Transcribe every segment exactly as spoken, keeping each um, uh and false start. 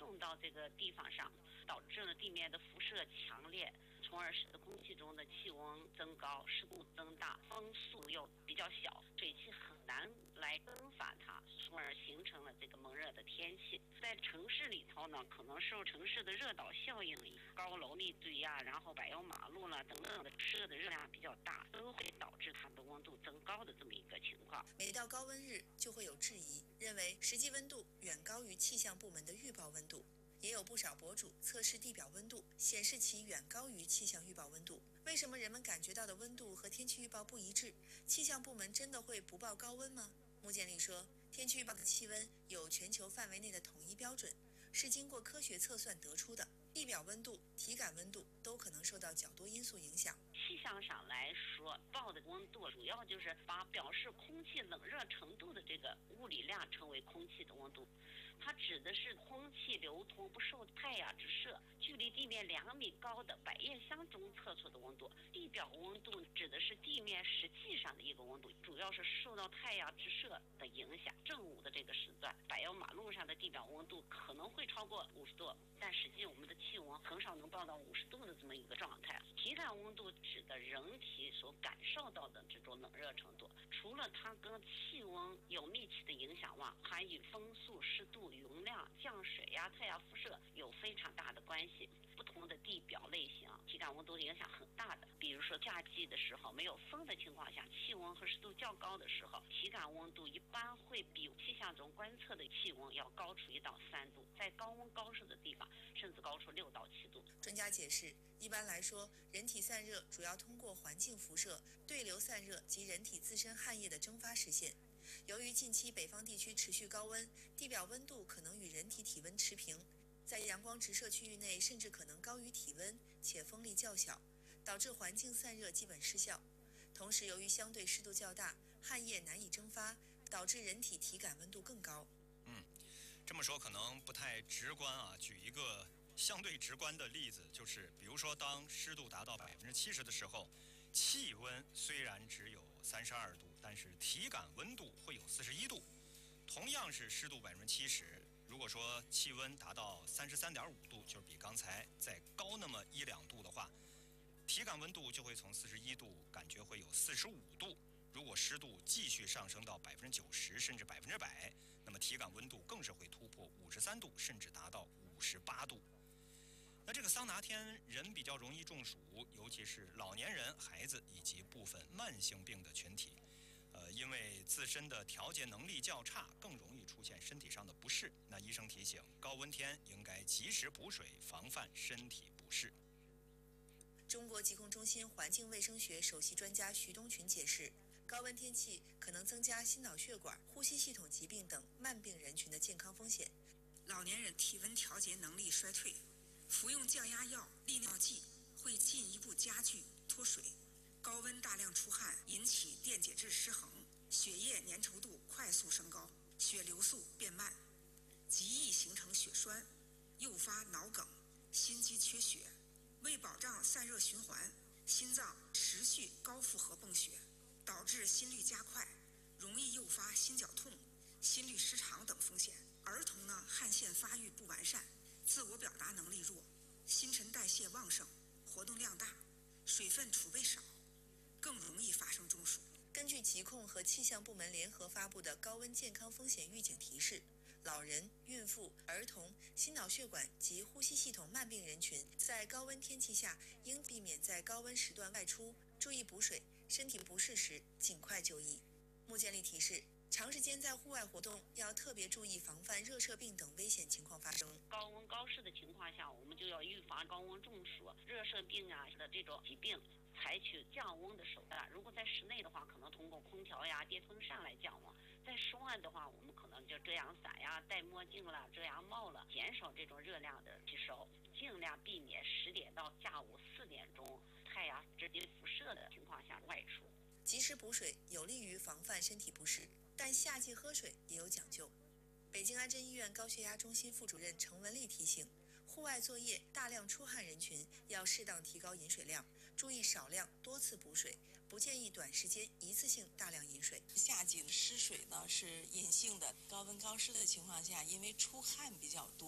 送到这个地方上，导致了地面的辐射强烈，从而使得空气中的气温增高、湿度增大、风速又比较小，水汽很难来蒸发它，从而形成了这个闷热的天气。在城市里头呢，可能受城市的热岛效应，高楼密堆呀、啊，然后柏油马路了等等的，摄的热量比较大，都会导致它的温度增高的这么一个情况。 每到高温日就会有质疑，认为实际温度远高于气象部门的预报温度。也有不少博主测试地表温度，显示其远高于气象预报温度。为什么人们感觉到的温度和天气预报不一致？气象部门真的会不报高温吗？穆建立说，天气预报的气温有全球范围内的统一标准，是经过科学测算得出的。地表温度、体感温度都可能受到较多因素影响。 气象上来说，报的温度主要就是把表示空气冷热程度的这个物理量称为空气的温度，它指的是空气流通不受太阳直射，距离地面两米高的百叶箱中测出的温度。地表温度指的是地面实际上的一个温度，主要是受到太阳直射的影响。正午的这个时段，柏油马路上的地表温度可能会超过五十度，但实际我们的气温很少能报到五十度的这么一个状态。体感温度指的人体所感受到的这种冷热程度，除了它跟气温有密切的影响外，还与风速、湿度、云量、降水呀、太阳辐射有非常大的关系。不同的地表类型，体感温度影响很大的。比如说夏季的时候，没有风的情况下，气温和湿度较高的时候，体感温度一般会比气象中观测的气温要高出一到三度，在高温高湿的地方，甚至高出六到七度。 专家解释，一般来说，人体散热主要通过环境辐射、对流散热及人体自身汗液的蒸发实现。由于近期北方地区持续高温，地表温度可能与人体体温持平，在阳光直射区域内甚至可能高于体温，且风力较小，导致环境散热基本失效。同时，由于相对湿度较大，汗液难以蒸发，导致人体体感温度更高。 嗯，这么说可能不太直观啊。举一个相对直观的例子，就是比如说，当湿度达到百分之七十的时候，气温虽然只有三十二度，但是体感温度会有四十一度。同样是湿度百分之七十，如果说气温达到三十三点五度，就是比刚才再高那么一两度的话，体感温度就会从四十一度感觉会有四十五度。如果湿度继续上升到百分之九十甚至百分之百，那么体感温度更是会突破五十三度，甚至达到五十八度。那这个桑拿天，人比较容易中暑，尤其是老年人、孩子以及部分慢性病的群体。呃，因为自身的调节能力较差，更容易出现身体上的不适。那医生提醒，高温天应该及时补水，防范身体不适。 中国疾控中心环境卫生学首席专家徐东群解释，高温天气可能增加心脑血管、呼吸系统疾病等慢病人群的健康风险。 老年人体温调节能力衰退，服用降压药、利尿剂会进一步加剧脱水。高温大量出汗引起电解质失衡，血液粘稠度快速升高，血流速变慢，极易形成血栓，诱发脑梗、心肌缺血。为保障散热循环，心脏持续高负荷泵血，导致心率加快，容易诱发心绞痛、心律失常等风险。儿童呢，汗腺发育不完善，自我表达能力弱，新陈代谢旺盛，活动量大，水分储备少，更容易发生中暑。 根据疾控和气象部门联合发布的高温健康风险预警提示，老人、孕妇、儿童、心脑血管及呼吸系统慢病人群在高温天气下应避免在高温时段外出，注意补水，身体不适时尽快就医。穆建立提示，长时间在户外活动要特别注意防范热射病等危险情况发生。 高温高湿的情况下，我们就要预防高温中暑、热射病啊的这种疾病，采取降温的手段。如果在室内的话，可能通过空调呀、电风扇来降温；在室外的话，我们可能就遮阳伞呀、戴墨镜了、遮阳帽了，减少这种热量的吸收，尽量避免十点到下午四点钟太阳直接辐射的情况下外出。 及时补水有利于防范身体不适，但夏季喝水也有讲究。北京安贞医院高血压中心副主任程文丽提醒，户外作业大量出汗人群要适当提高饮水量，注意少量多次补水，不建议短时间一次性大量饮水。 夏季的湿水呢是隐性的，高温高湿的情况下，因为出汗比较多，会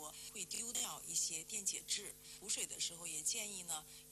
会丢掉一些电解质。补水的时候也建议呢。